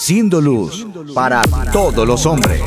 siendo luz para todos los hombres.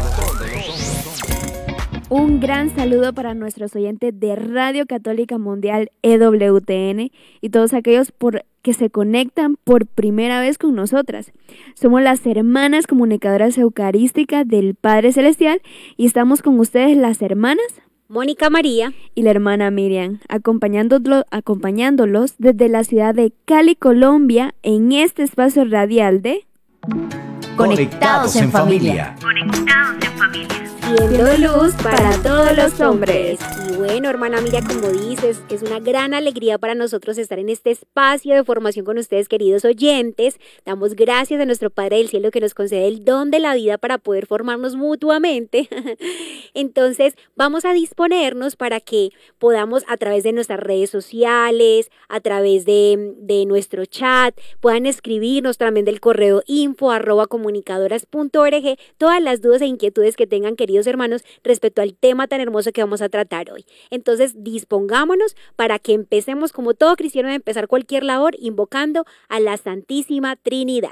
Un gran saludo para nuestros oyentes de Radio Católica Mundial EWTN y todos aquellos que se conectan por primera vez con nosotras. Somos las hermanas comunicadoras eucarísticas del Padre Celestial y estamos con ustedes las hermanas Mónica María y la hermana Miriam, acompañándolos desde la ciudad de Cali, Colombia, en este espacio radial de Conectados en familia. siendo luz para todos los hombres. Y bueno, hermana Miriam, como dices, es una gran alegría para nosotros estar en este espacio de formación con ustedes, queridos oyentes. Damos gracias a nuestro Padre del Cielo que nos concede el don de la vida para poder formarnos mutuamente. Entonces, vamos a disponernos para que podamos, a través de nuestras redes sociales, a través de nuestro chat, puedan escribirnos también del correo info@comunicadoras.org todas las dudas e inquietudes que tengan, queridos hermanos, respecto al tema tan hermoso que vamos a tratar hoy. Entonces, dispongámonos para que empecemos, como todo cristiano debe empezar cualquier labor, invocando a la Santísima Trinidad.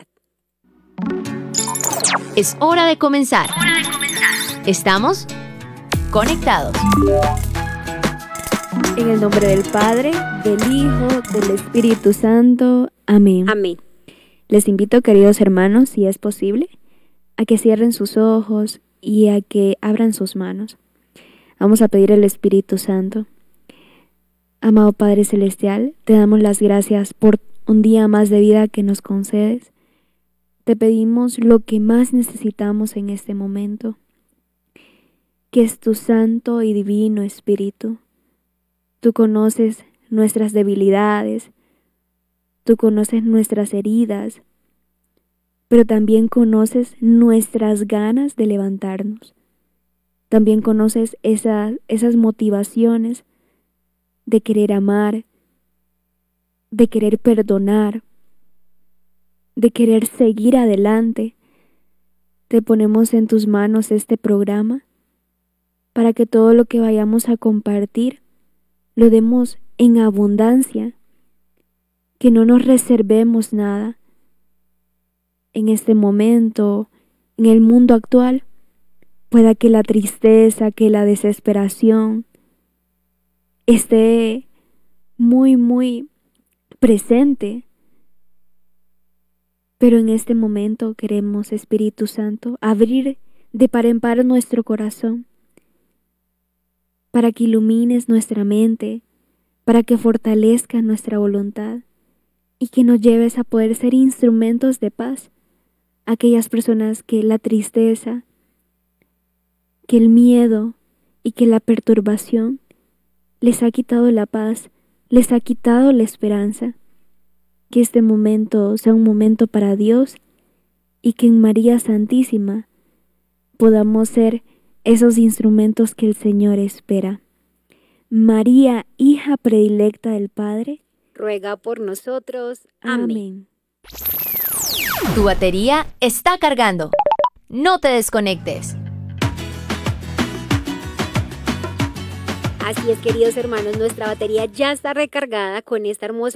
Es hora de comenzar. Estamos conectados. En el nombre del Padre, del Hijo, del Espíritu Santo. Amén. Amén. Les invito, queridos hermanos, si es posible, a que cierren sus ojos y a que abran sus manos. Vamos a pedir al Espíritu Santo. Amado Padre Celestial, te damos las gracias por un día más de vida que nos concedes. Te pedimos lo que más necesitamos en este momento, que es tu Santo y Divino Espíritu. Tú conoces nuestras debilidades, tú conoces nuestras heridas, pero también conoces nuestras ganas de levantarnos. También conoces esas motivaciones de querer amar, de querer perdonar, de querer seguir adelante. Te ponemos en tus manos este programa para que todo lo que vayamos a compartir lo demos en abundancia, que no nos reservemos nada. En este momento, en el mundo actual, pueda que la tristeza, que la desesperación esté muy, muy presente. Pero en este momento queremos, Espíritu Santo, abrir de par en par nuestro corazón para que ilumines nuestra mente, para que fortalezca nuestra voluntad y que nos lleves a poder ser instrumentos de paz. Aquellas personas que la tristeza, que el miedo y que la perturbación les ha quitado la paz, les ha quitado la esperanza. Que este momento sea un momento para Dios y que en María Santísima podamos ser esos instrumentos que el Señor espera. María, hija predilecta del Padre, Ruega por nosotros. Amén. Tu batería está cargando. No te desconectes. Así es, queridos hermanos, nuestra batería ya está recargada con esta hermosa